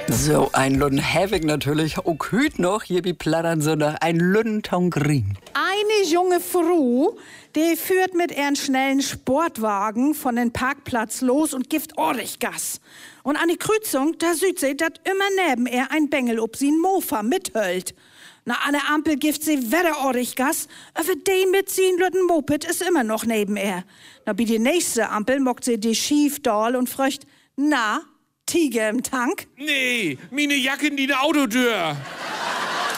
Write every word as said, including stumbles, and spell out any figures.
So, ein Lüden Havik natürlich. Auch hüt noch, hier wie plattern so noch ein Lüden Tongrin. Eine junge Frau, die führt mit ihren schnellen Sportwagen von den Parkplatz los und gibt ordentlich Gas. Und an die Kreuzung, da sieht sie, dass immer neben ihr ein Bengel ob sie ein Mofa mithöllt. Na, an der Ampel gibt sie wieder ordentlich Gas, aber die mit sie Lüden Moped ist immer noch neben ihr. Na, bei die nächste Ampel mockt sie die schief doll und fragt, na, Tiger im Tank? Nee, meine Jacke in die Autotür.